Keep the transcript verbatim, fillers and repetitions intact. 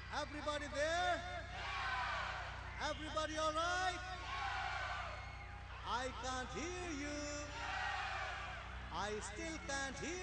Everybody there? Everybody all right? I can't hear you. I still can't hear